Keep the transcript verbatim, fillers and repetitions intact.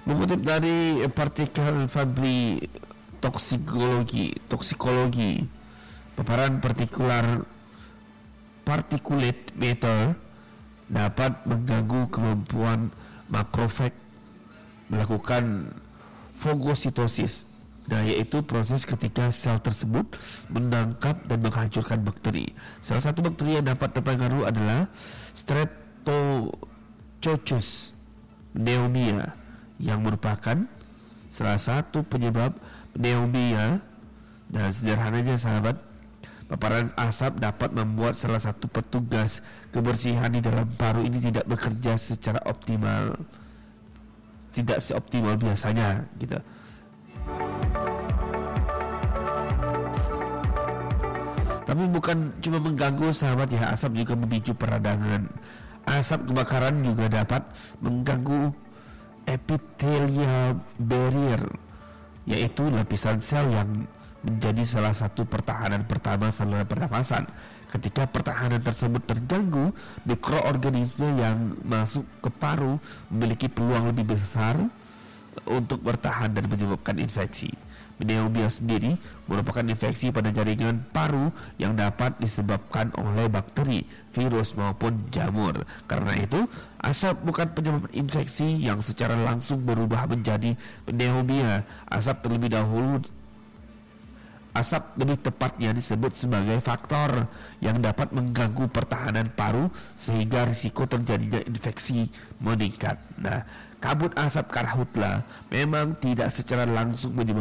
Mengutip dari Particle Fabry Toksikologi, toksikologi, paparan partikular particulate matter dapat mengganggu kemampuan makrofag melakukan fagositosis, nah yaitu proses ketika sel tersebut menangkap dan menghancurkan bakteri. Salah satu bakteri yang dapat terpengaruh adalah Streptococcus pneumoniae yang merupakan salah satu penyebab pneumonia. Dan sederhananya sahabat, paparan asap dapat membuat salah satu petugas kebersihan di dalam paru ini tidak bekerja secara optimal, tidak seoptimal biasanya gitu. Tapi bukan cuma mengganggu sahabat ya, asap juga memicu peradangan. Asap kebakaran juga dapat mengganggu epithelial barrier, yaitu lapisan sel yang menjadi salah satu pertahanan pertama saluran pernafasan. Ketika pertahanan tersebut terganggu, mikroorganisme yang masuk ke paru memiliki peluang lebih besar untuk bertahan dan menyebabkan infeksi. Pneumonia sendiri merupakan infeksi pada jaringan paru yang dapat disebabkan oleh bakteri, virus maupun jamur. Karena itu, asap bukan penyebab infeksi yang secara langsung berubah menjadi pneumonia. Asap terlebih dahulu Asap lebih tepatnya disebut sebagai faktor yang dapat mengganggu pertahanan paru sehingga risiko terjadinya infeksi meningkat. Nah, kabut asap karhutla memang tidak secara langsung menyebabkan